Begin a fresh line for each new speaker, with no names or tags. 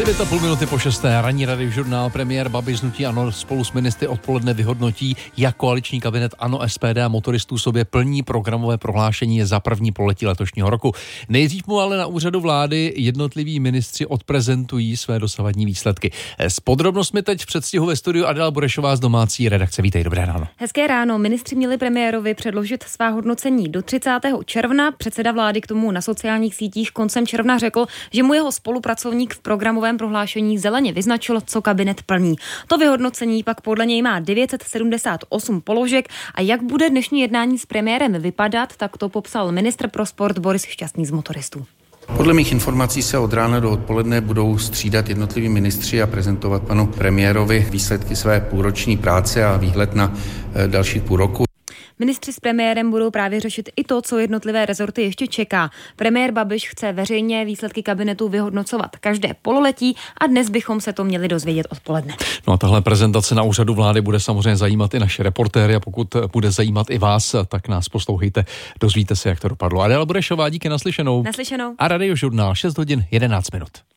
9,5 minuty po 6. Ranní radiožurnál. Premiér Babiš z hnutí ANO spolu s ministry odpoledne vyhodnotí, jak koaliční kabinet ANO, SPD a motoristů sobě plní programové prohlášení za první pololetí letošního roku. Nejdřív mu ale na úřadu vlády jednotliví ministři odprezentují své dosavadní výsledky. S podrobnostmi teď v předstihu ve studiu Adela Burešová z domácí redakce. Vítej, dobré ráno.
Hezké ráno. Ministři měli premiérovi předložit svá hodnocení do 30. června. Předseda vlády k tomu na sociálních sítích koncem června řekl, že mu jeho spolupracovník v programovém prohlášení zeleně vyznačil, co kabinet plní. To vyhodnocení pak podle něj má 978 položek a jak bude dnešní jednání s premiérem vypadat, tak to popsal ministr pro sport Boris Šťastný z motoristů.
Podle mých informací se od rána do odpoledne budou střídat jednotliví ministři a prezentovat panu premiérovi výsledky své půlroční práce a výhled na další půl roku.
Ministři s premiérem budou právě řešit i to, co jednotlivé rezorty ještě čeká. Premiér Babiš chce veřejně výsledky kabinetu vyhodnocovat každé pololetí a dnes bychom se to měli dozvědět odpoledne.
No a tahle prezentace na úřadu vlády bude samozřejmě zajímat i naše reportéry a pokud bude zajímat i vás, tak nás poslouchejte, dozvíte se, jak to dopadlo. Adela Burešová, díky, naslyšenou.
Naslyšenou.
A radiožurnál 6 hodin 11 minut.